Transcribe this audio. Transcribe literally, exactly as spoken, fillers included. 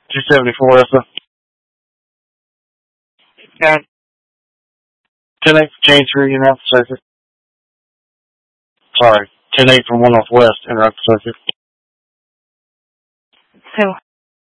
two seventy-four, Essa. And ten eight for Chancery, interrupt circuit. Sorry, ten eight from one Northwest, interrupt circuit. Who?